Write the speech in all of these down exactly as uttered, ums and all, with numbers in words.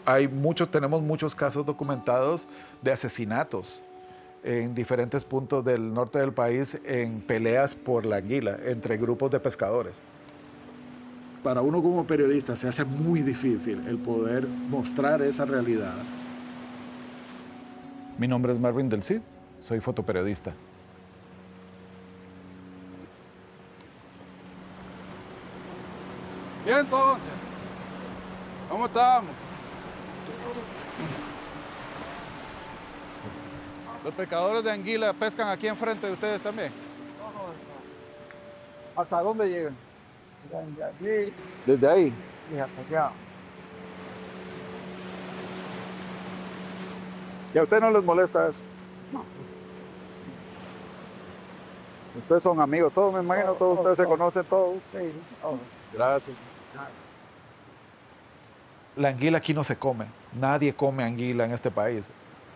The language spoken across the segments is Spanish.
Hay muchos, tenemos muchos casos documentados de asesinatos en diferentes puntos del norte del país en peleas por la anguila entre grupos de pescadores. Para uno como periodista se hace muy difícil el poder mostrar esa realidad. Mi nombre es Marvin Del Cid, soy fotoperiodista. Bien, entonces, ¿cómo estamos? ¿Los pescadores de anguila pescan aquí enfrente de ustedes también? ¿Hasta dónde llegan? Llegan de aquí Desde ahí. y hasta allá. ¿Y a ustedes no les molesta eso? No. Ustedes son amigos, todos me imagino, todos ustedes se conocen todos. Sí, oh, Gracias. La anguila aquí no se come, nadie come anguila en este país.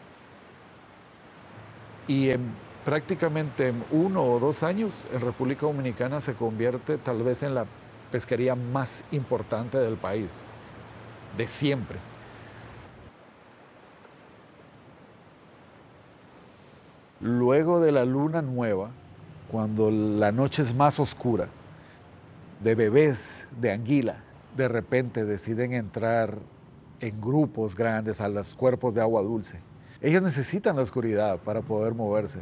Y en, prácticamente en uno o dos años, en República Dominicana se convierte tal vez en la pesquería más importante del país, de siempre. Luego de la luna nueva, cuando la noche es más oscura, de bebés de anguila, de repente deciden entrar en grupos grandes a los cuerpos de agua dulce. Ellos necesitan la oscuridad para poder moverse.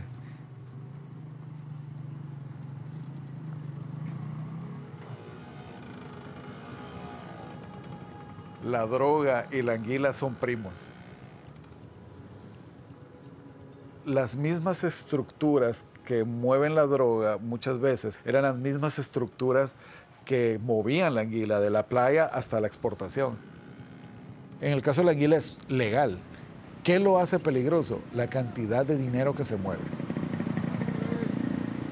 La droga y la anguila son primos. Las mismas estructuras que mueven la droga muchas veces eran las mismas estructuras que movían la anguila de la playa hasta la exportación. En el caso de la anguila es legal. ¿Qué lo hace peligroso? La cantidad de dinero que se mueve.